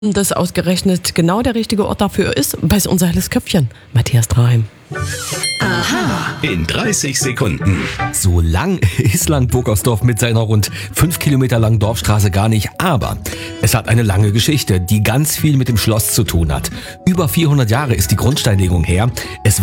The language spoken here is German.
Das ausgerechnet genau der richtige Ort dafür ist, weiß unser helles Köpfchen, Matthias Draheim. In 30 Sekunden. So lang ist Lang-Burgersdorf mit seiner rund 5 Kilometer langen Dorfstraße gar nicht, aber es hat eine lange Geschichte, die ganz viel mit dem Schloss zu tun hat. Über 400 Jahre ist die Grundsteinlegung her. Es